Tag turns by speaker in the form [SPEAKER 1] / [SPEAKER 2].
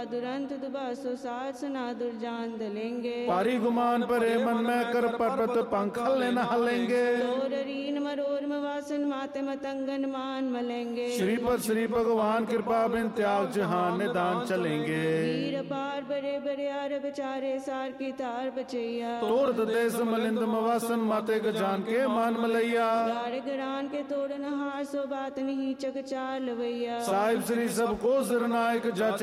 [SPEAKER 1] दुरंत दुबासो साथ सना दुर्जान दलेंगे।
[SPEAKER 2] भारी गुमान भरे मन में कर पर्वत पंख हले न हलेंगे।
[SPEAKER 1] तोर रीन मरोर मवासन माते मतंगन मान मलेंगे।
[SPEAKER 2] श्री भगवान कृपा बिन त्याग जहान निदान चलेंगे।
[SPEAKER 1] वीर पार बड़े बड़े आर बेचारे सार की तार बचैया।
[SPEAKER 2] तोड़ देश मलिंद मवासन माते गजान के मान मलैया।
[SPEAKER 1] गाड़ गरान के तोड़ नहार सो बात नहीं चक चार लवैया।
[SPEAKER 2] साहिब श्री सबको सिरनायक जच